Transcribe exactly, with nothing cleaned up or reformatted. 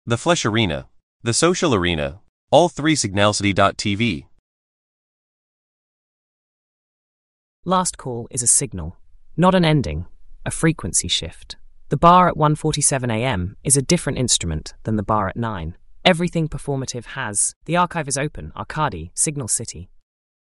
the Flesh Arena, the Social Arena, all three signalcity dot t v. Last call is a signal, not an ending, a frequency shift. The bar at one forty-seven a m is a different instrument than the bar at nine. Everything performative has. The archive is open. Arcadi, Signal City.